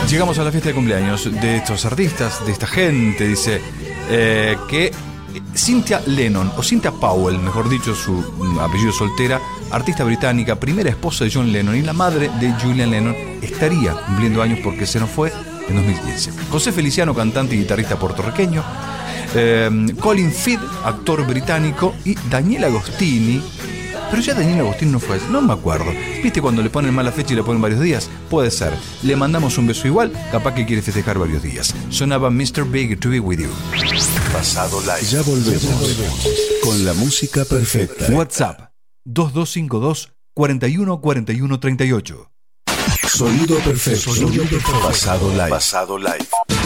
Llegamos a la fiesta de cumpleaños de estos artistas, de esta gente. Dice que Cynthia Lennon, o Cynthia Powell, mejor dicho, su apellido soltera, artista británica, primera esposa de John Lennon y la madre de Julian Lennon, estaría cumpliendo años porque se nos fue en 2015. José Feliciano, cantante y guitarrista puertorriqueño. Colin Firth, actor británico. Y Daniel Agostini. Pero ya Daniel Agostini no fue, no me acuerdo. ¿Viste cuando le ponen mala fecha y le ponen varios días? Puede ser. Le mandamos un beso igual, capaz que quiere festejar varios días. Sonaba Mr. Big to be with you. Pasado Live. Ya volvemos con la música perfecta. WhatsApp 2252 41 41 38. Sonido perfecto. Pasado Live. Pasado Live.